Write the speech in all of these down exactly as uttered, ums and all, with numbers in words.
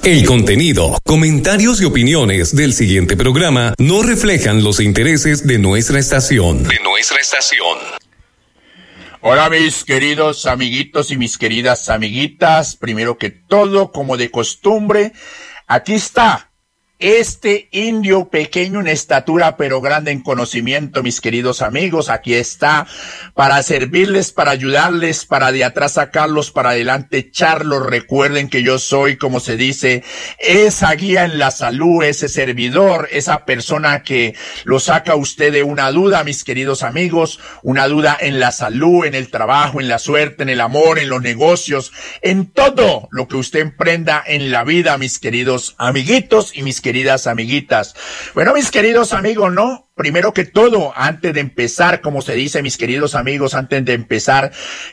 El contenido, comentarios y opiniones del siguiente programa no reflejan los intereses de nuestra estación. De nuestra estación. Hola mis queridos amiguitos y mis queridas amiguitas. Primero que todo, como de costumbre, aquí está este indio pequeño en estatura pero grande en conocimiento, mis queridos amigos. Aquí está para servirles, para ayudarles, para de atrás sacarlos, para adelante echarlos. Recuerden que yo soy, como se dice, esa guía en la salud, ese servidor, esa persona que lo saca a usted de una duda, mis queridos amigos, una duda en la salud, en el trabajo, en la suerte, en el amor, en los negocios, en todo lo que usted emprenda en la vida, mis queridos amiguitos y mis queridas amiguitas. Bueno, mis queridos amigos, ¿no? Primero que todo, antes de empezar, como se dice, mis queridos amigos, antes de empezar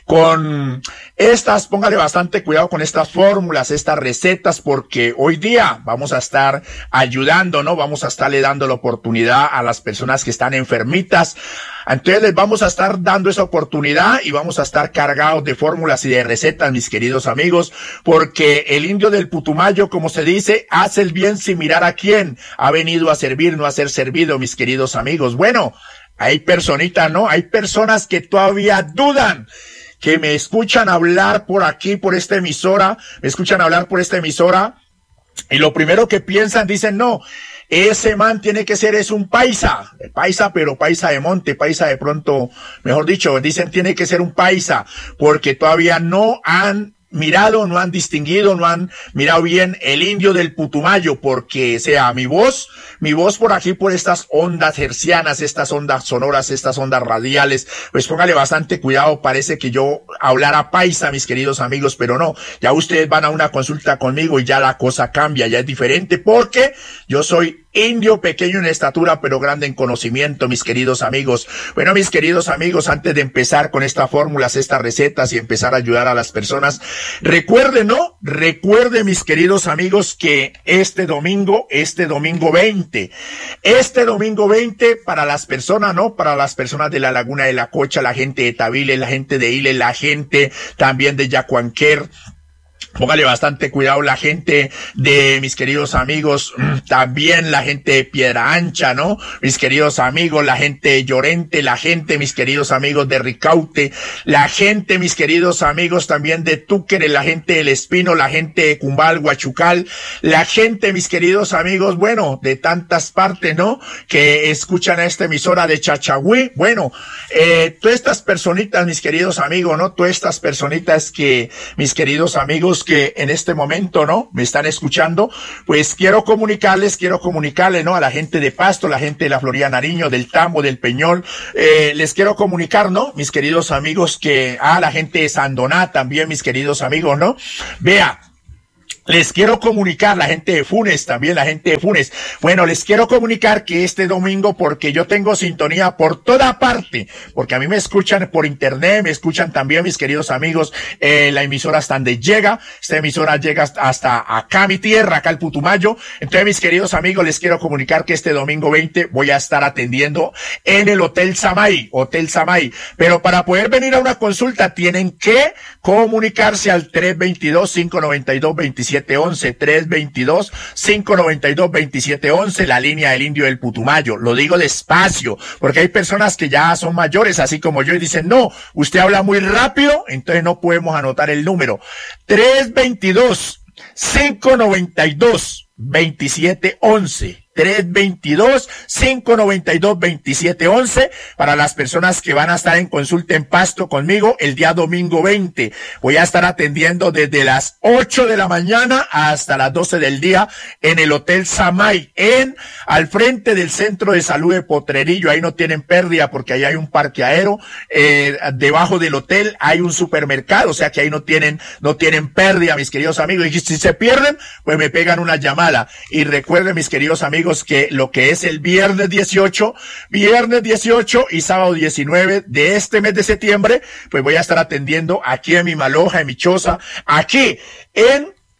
con estas, póngale bastante cuidado con estas fórmulas, estas recetas, porque hoy día vamos a estar ayudando, ¿no? Vamos a estarle dando la oportunidad a las personas que están enfermitas. Entonces les vamos a estar dando esa oportunidad y vamos a estar cargados de fórmulas y de recetas, mis queridos amigos, porque el indio del Putumayo, como se dice, hace el bien sin mirar a quién. Ha venido a servir, no a ser servido, mis queridos amigos. Bueno, hay personitas, ¿no? Hay personas que todavía dudan, que me escuchan hablar por aquí, por esta emisora, me escuchan hablar por esta emisora, y lo primero que piensan, dicen, no, ese man tiene que ser, es un paisa, paisa, pero paisa de monte, paisa de pronto, mejor dicho, dicen tiene que ser un paisa, porque todavía no han mirado, no han distinguido, no han mirado bien el indio del Putumayo, porque sea mi voz, mi voz por aquí, por estas ondas hercianas, estas ondas sonoras, estas ondas radiales, pues póngale bastante cuidado, parece que yo hablara paisa, mis queridos amigos, pero no, ya ustedes van a una consulta conmigo y ya la cosa cambia, ya es diferente, porque yo soy indio pequeño en estatura, pero grande en conocimiento, mis queridos amigos. Bueno, mis queridos amigos, antes de empezar con estas fórmulas, estas recetas y empezar a ayudar a las personas, recuerden, ¿no? Recuerden, mis queridos amigos, que este domingo, este domingo veinte, este domingo veinte, para las personas, ¿no? Para las personas de la Laguna de la Cocha, la gente de Tabile, la gente de Ile, la gente también de Yacuanquer, póngale bastante cuidado, la gente de mis queridos amigos, también la gente de Piedra Ancha, ¿no? Mis queridos amigos, la gente de Llorente, la gente, mis queridos amigos de Ricaute, la gente, mis queridos amigos también de Túquere, la gente del Espino, la gente de Cumbal, Huachucal, la gente, mis queridos amigos, bueno, de tantas partes, ¿no? Que escuchan a esta emisora de Chachagüí. Bueno, eh, todas estas personitas, mis queridos amigos, ¿no? Todas estas personitas que, mis queridos amigos, que en este momento, ¿no? Me están escuchando, pues quiero comunicarles, quiero comunicarles, ¿no? A la gente de Pasto, la gente de la Florida Nariño, del Tambo, del Peñol, eh, les quiero comunicar, ¿no? Mis queridos amigos, que, ah, la gente de Sandoná también, mis queridos amigos, ¿no? Vea, les quiero comunicar, la gente de Funes, también la gente de Funes. Bueno, les quiero comunicar que este domingo, porque yo tengo sintonía por toda parte, porque a mí me escuchan por internet, me escuchan también, mis queridos amigos, eh, la emisora hasta donde llega, esta emisora llega hasta, hasta acá mi tierra, acá el Putumayo. Entonces, mis queridos amigos, les quiero comunicar que este domingo veinte voy a estar atendiendo en el Hotel Samay, Hotel Samay. Pero para poder venir a una consulta, tienen que comunicarse al tres veintidós, cinco noventa y dos, veintisiete once, tres veintidós, cinco noventa y dos, veintisiete once, la línea del indio del Putumayo. Lo digo despacio, porque hay personas que ya son mayores, así como yo, y dicen, no, usted habla muy rápido, entonces no podemos anotar el número. tres veintidós, cinco noventa y dos, veintisiete once. tres veintidós, cinco noventa y dos, veintisiete once, para las personas que van a estar en consulta en Pasto conmigo el día domingo veinte. Voy a estar atendiendo desde las ocho de la mañana hasta las doce del día en el Hotel Samay, en, al frente del Centro de Salud de Potrerillo. Ahí no tienen pérdida porque ahí hay un parqueadero, eh, debajo del hotel hay un supermercado, o sea que ahí no tienen, no tienen pérdida, mis queridos amigos. Y si se pierden, pues me pegan una llamada. Y recuerden, mis queridos amigos, que lo que es el viernes dieciocho, viernes dieciocho y sábado diecinueve de este mes de septiembre, pues voy a estar atendiendo aquí en mi maloja, en mi choza, aquí en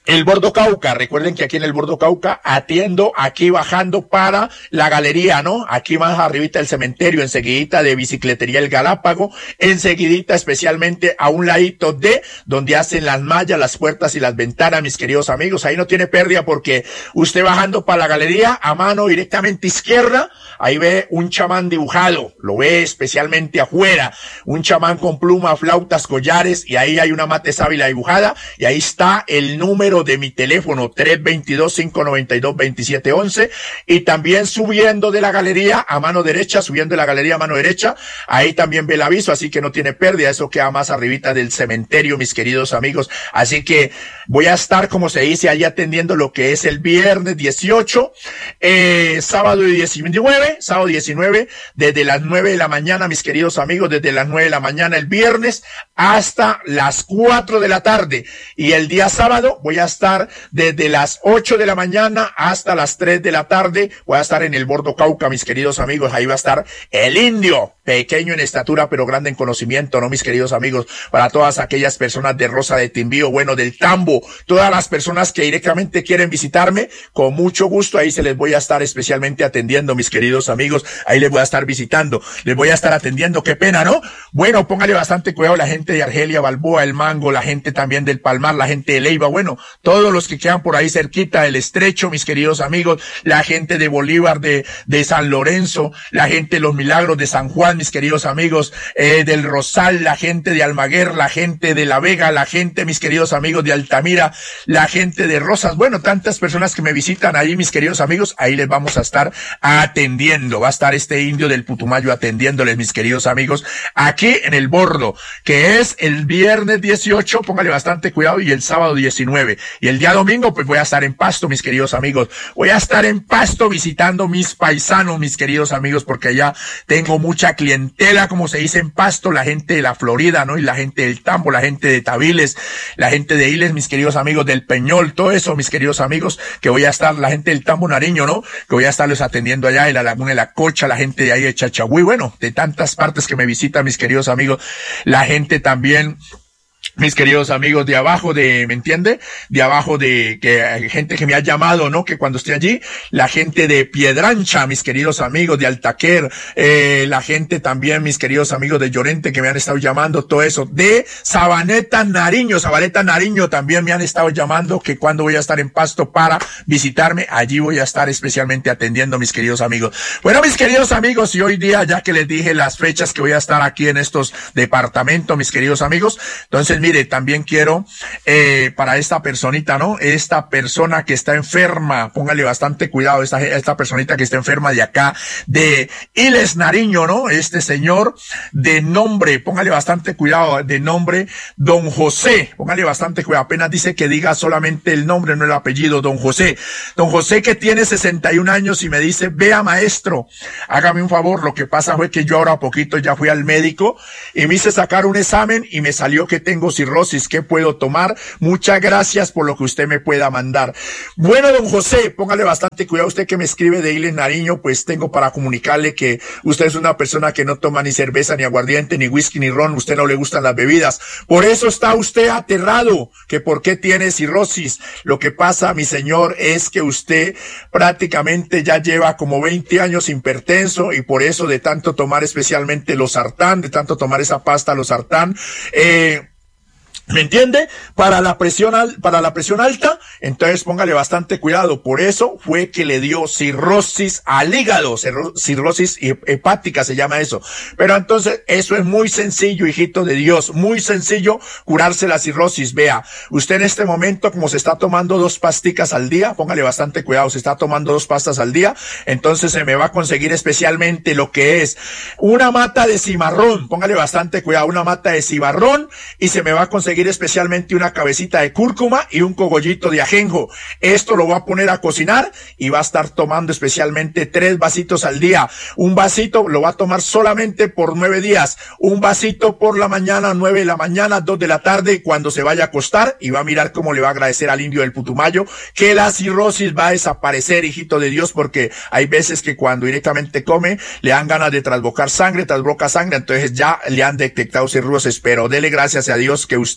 El Bordo Cauca, recuerden que aquí en el Bordo Cauca atiendo aquí bajando para la galería, ¿no? Aquí más arribita del cementerio, enseguidita de Bicicletería El Galápago, enseguidita especialmente a un ladito de donde hacen las mallas, las puertas y las ventanas, mis queridos amigos. Ahí no tiene pérdida porque usted bajando para la galería, a mano directamente izquierda, ahí ve un chamán dibujado, lo ve especialmente afuera, un chamán con plumas, flautas, collares, y ahí hay una mate sábila dibujada, y ahí está el número de mi teléfono, tres dos dos, cinco nueve dos, dos siete uno uno, y también subiendo de la galería a mano derecha, subiendo de la galería a mano derecha, ahí también ve el aviso, así que no tiene pérdida, eso queda más arribita del cementerio, mis queridos amigos, así que voy a estar, como se dice, ahí atendiendo lo que es el viernes dieciocho, eh, sábado diecinueve, sábado diecinueve, desde las nueve de la mañana, mis queridos amigos, desde las nueve de la mañana el viernes hasta las cuatro de la tarde, y el día sábado voy a estar desde las ocho de la mañana hasta las tres de la tarde, voy a estar en el Bordo Cauca, mis queridos amigos, ahí va a estar el indio, pequeño en estatura pero grande en conocimiento, ¿no, mis queridos amigos? Para todas aquellas personas de Rosa de Timbío, bueno, del Tambo, todas las personas que directamente quieren visitarme, con mucho gusto, ahí se les voy a estar especialmente atendiendo, mis queridos amigos, ahí les voy a estar visitando, les voy a estar atendiendo, qué pena, ¿no? Bueno, póngale bastante cuidado la gente de Argelia, Balboa, El Mango, la gente también del Palmar, la gente de Leiva, bueno, todos los que quedan por ahí cerquita del Estrecho, mis queridos amigos, la gente de Bolívar, de, de San Lorenzo, la gente de Los Milagros de San Juan, mis queridos amigos, eh, del Rosal, la gente de Almaguer, la gente de La Vega, la gente, mis queridos amigos, de Altamira, la gente de Rosas, bueno, tantas personas que me visitan ahí, mis queridos amigos, ahí les vamos a estar atendiendo, va a estar este indio del Putumayo atendiéndoles, mis queridos amigos, aquí en el Bordo, que es el viernes dieciocho, póngale bastante cuidado, y el sábado diecinueve, y el día domingo pues voy a estar en Pasto, mis queridos amigos, voy a estar en Pasto visitando mis paisanos, mis queridos amigos, porque allá tengo mucha clientela, como se dice en Pasto, la gente de la Florida, ¿no? Y la gente del Tambo, la gente de Tabiles, la gente de Iles, mis queridos amigos, del Peñol, todo eso, mis queridos amigos, que voy a estar, la gente del Tambo Nariño, ¿no? Que voy a estarlos atendiendo allá en la Laguna de la Cocha, la gente de ahí de Chachagüí, bueno, de tantas partes que me visitan, mis queridos amigos, la gente también, mis queridos amigos de abajo de, ¿me entiende? De abajo de, que hay gente que me ha llamado, ¿no? Que cuando esté allí, la gente de Piedrancha, mis queridos amigos de Altaquer, eh, la gente también, mis queridos amigos de Llorente que me han estado llamando, todo eso, de Sabaneta Nariño, Sabaneta Nariño también me han estado llamando, que cuando voy a estar en Pasto para visitarme, allí voy a estar especialmente atendiendo, mis queridos amigos. Bueno, mis queridos amigos, y hoy día, ya que les dije las fechas que voy a estar aquí en estos departamentos, mis queridos amigos, entonces, mire, también quiero, eh, para esta personita, ¿no? Esta persona que está enferma, póngale bastante cuidado, esta, esta personita que está enferma de acá, de Iles Nariño, ¿no? Este señor de nombre, póngale bastante cuidado, de nombre, Don José, póngale bastante cuidado, apenas dice que diga solamente el nombre, no el apellido, Don José. Don José que tiene sesenta y un años y me dice, vea maestro, hágame un favor, lo que pasa fue que yo ahora a poquito ya fui al médico y me hice sacar un examen y me salió que tengo cirrosis, ¿qué puedo tomar? Muchas gracias por lo que usted me pueda mandar. Bueno, don José, póngale bastante cuidado, usted que me escribe de Iles Nariño, pues tengo para comunicarle que usted es una persona que no toma ni cerveza, ni aguardiente, ni whisky, ni ron, usted no le gustan las bebidas, por eso está usted aterrado, que por qué tiene cirrosis. Lo que pasa, mi señor, es que usted prácticamente ya lleva como veinte años hipertenso y por eso de tanto tomar especialmente los sartán, de tanto tomar esa pasta los sartán, eh, ¿me entiende? Para la presión al, para la presión alta, entonces póngale bastante cuidado. Por eso fue que le dio cirrosis al hígado, cirrosis hepática se llama eso. Pero entonces eso es muy sencillo, hijito de Dios, muy sencillo curarse la cirrosis. Vea, usted en este momento como se está tomando dos pasticas al día, póngale bastante cuidado, se está tomando dos pastas al día, entonces se me va a conseguir especialmente lo que es una mata de cimarrón, póngale bastante cuidado, una mata de cimarrón y se me va a conseguir especialmente una cabecita de cúrcuma y un cogollito de ajenjo. Esto lo va a poner a cocinar y va a estar tomando especialmente tres vasitos al día. Un vasito lo va a tomar solamente por nueve días. Un vasito por la mañana, nueve de la mañana, dos de la tarde, cuando se vaya a acostar, y va a mirar cómo le va a agradecer al indio del Putumayo que la cirrosis va a desaparecer, hijito de Dios, porque hay veces que cuando directamente come le dan ganas de trasbocar sangre, trasboca sangre, entonces ya le han detectado cirrosis, pero dele gracias a Dios que usted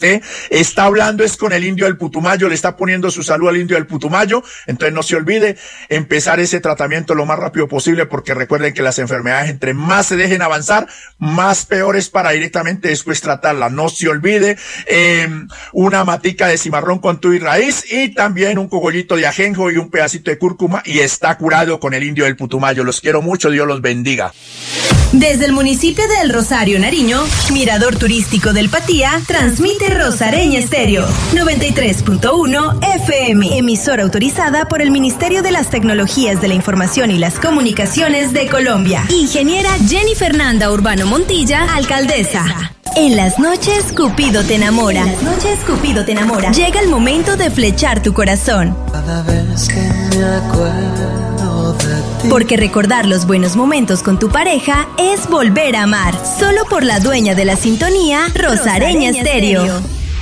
usted está hablando es con el indio del Putumayo, le está poniendo su salud al indio del Putumayo, entonces no se olvide empezar ese tratamiento lo más rápido posible, porque recuerden que las enfermedades entre más se dejen avanzar, más peores para directamente después tratarlas. No se olvide eh, una matica de cimarrón con tu y raíz y también un cogollito de ajenjo y un pedacito de cúrcuma y está curado con el indio del Putumayo. Los quiero mucho, Dios los bendiga. Desde el municipio de El Rosario, Nariño, Mirador Turístico del Patía, transmite Rosareña Estéreo, noventa y tres punto uno F M, emisora autorizada por el Ministerio de las Tecnologías de la Información y las Comunicaciones de Colombia. Ingeniera Jenny Fernanda Urbano Montilla, alcaldesa. En las noches, Cupido te enamora. En las noches, Cupido te enamora. Llega el momento de flechar tu corazón. Cada vez que me acuerdo de ti. Porque recordar los buenos momentos con tu pareja es volver a amar. Solo por la dueña de la sintonía, Rosareña Estéreo.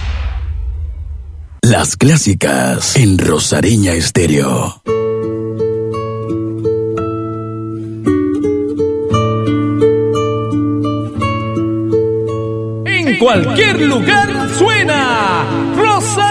Las clásicas en Rosareña Estéreo. En cualquier lugar suena Rosa.